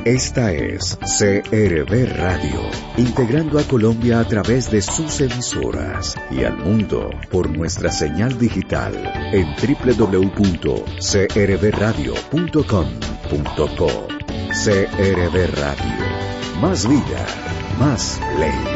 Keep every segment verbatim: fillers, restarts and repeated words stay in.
Esta es C R V Radio, integrando a Colombia a través de sus emisoras y al mundo por nuestra señal digital en doble u doble u doble u punto c r v radio punto com punto co. C R V Radio, más vida, más ley.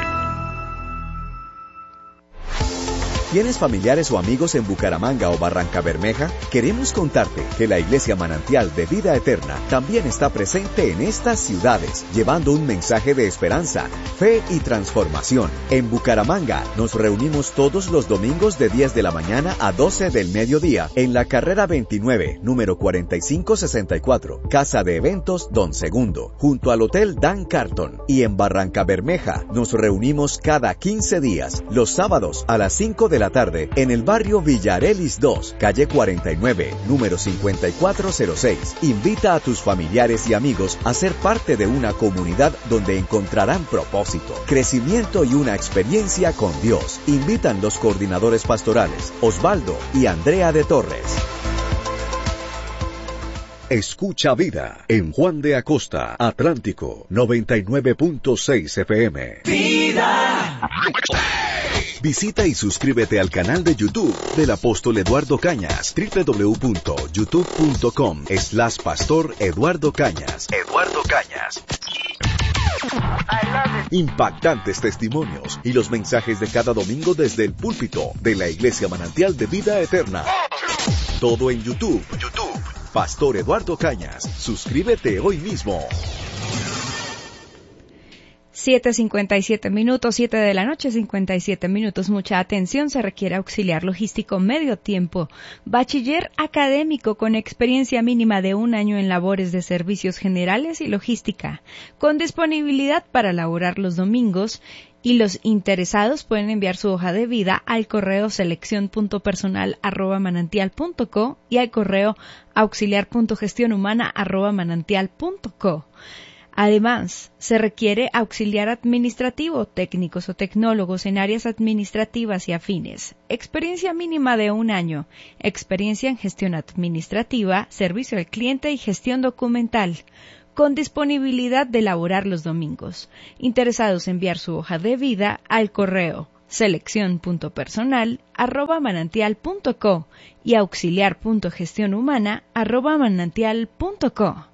¿Tienes familiares o amigos en Bucaramanga o Barrancabermeja? Queremos contarte que la Iglesia Manantial de Vida Eterna también está presente en estas ciudades, llevando un mensaje de esperanza, fe y transformación. En Bucaramanga nos reunimos todos los domingos de diez de la mañana a doce del mediodía en la carrera veintinueve, número cuarenta y cinco sesenta y cuatro, Casa de Eventos Don Segundo, junto al Hotel Dan Carton. Y en Barrancabermeja nos reunimos cada quince días, los sábados a las cinco de la tarde en el barrio Villarelis dos, calle cuarenta y nueve, número cincuenta y cuatro cero seis. Invita a tus familiares y amigos a ser parte de una comunidad donde encontrarán propósito, crecimiento y una experiencia con Dios. Invitan los coordinadores pastorales Osvaldo y Andrea de Torres. Escucha Vida en Juan de Acosta, Atlántico noventa y nueve punto seis F M. ¡Vida! Visita y suscríbete al canal de YouTube del Apóstol Eduardo Cañas, doble u doble u doble u punto youtube punto com slash pastor Eduardo Cañas. Eduardo Cañas. Impactantes testimonios y los mensajes de cada domingo desde el púlpito de la Iglesia Manantial de Vida Eterna. Todo en YouTube. YouTube. Pastor Eduardo Cañas. Suscríbete hoy mismo. siete cincuenta y siete minutos, siete de la noche, cincuenta y siete minutos. Mucha atención, se requiere auxiliar logístico medio tiempo, bachiller académico con experiencia mínima de un año en labores de servicios generales y logística, con disponibilidad para laborar los domingos, y los interesados pueden enviar su hoja de vida al correo selección punto personal arroba manantial punto co y al correo auxiliar punto gestión humana arroba manantial punto co. Además, se requiere auxiliar administrativo, técnicos o tecnólogos en áreas administrativas y afines, experiencia mínima de un año, experiencia en gestión administrativa, servicio al cliente y gestión documental, con disponibilidad de laborar los domingos. Interesados en enviar su hoja de vida al correo selección punto personal arroba manantial punto co y auxiliar punto gestión humana arroba manantial punto co.